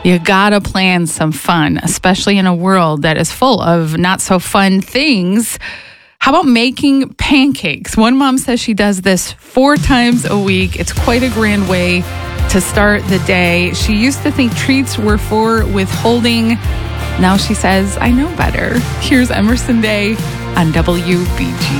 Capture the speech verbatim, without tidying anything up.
You gotta plan some fun, especially in a world that is full of not so fun things. How about making pancakes? One mom says she does this four times a week. It's quite a grand way to start the day. She used to think treats were for withholding. Now she says, I know better. Here's Emerson Day on W B G.